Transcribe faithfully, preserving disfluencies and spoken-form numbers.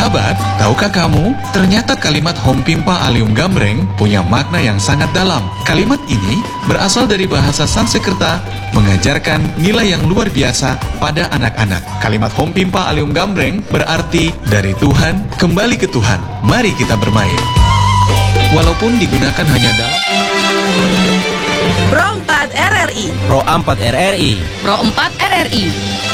Sahabat, tahukah kamu, ternyata kalimat Hompimpa Alium Gambreng punya makna yang sangat dalam. Kalimat ini berasal dari bahasa Sanskerta, mengajarkan nilai yang luar biasa pada anak-anak. Kalimat Hompimpa Alium Gambreng berarti dari Tuhan kembali ke Tuhan. Mari kita bermain. Walaupun digunakan hanya dalam Pro empat R R I Pro empat R R I Pro empat R R I